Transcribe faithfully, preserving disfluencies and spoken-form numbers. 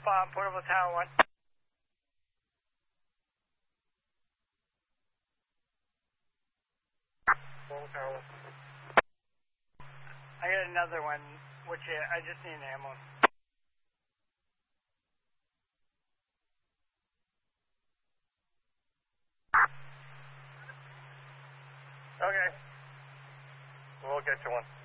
Bomb, portable tower one. Portable tower one. I got another one, which I just need an ammo. Okay. We'll get you one.